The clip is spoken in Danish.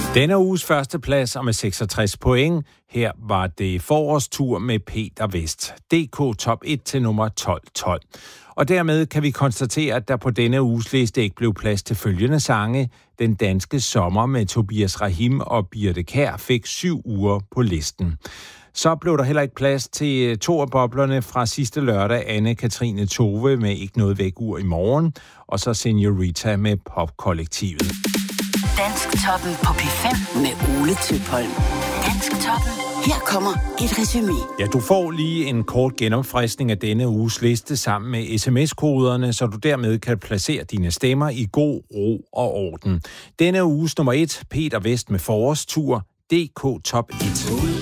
Denne uges førsteplads og med 66 point. Her var det forårstur med Peter Vest. DK top 1 til nummer 12. Og dermed kan vi konstatere, at der på denne uges liste ikke blev plads til følgende sange. Den danske sommer med Tobias Rahim og Birthe Kjær fik 7 uger på listen. Så blev der heller ikke plads til to af boblerne fra sidste lørdag, Anne-Katrine Tove med Ikke noget væk-ur i morgen, og så Senorita med Popkollektivet. Dansktoppen på P5 med Ole Tøpholm. Dansktoppen. Her kommer et resumé. Ja, du får lige en kort genopfriskning af denne uges liste sammen med sms-koderne, så du dermed kan placere dine stemmer i god ro og orden. Denne uges nummer 1, Peter Vest med forårstur, DK top 1.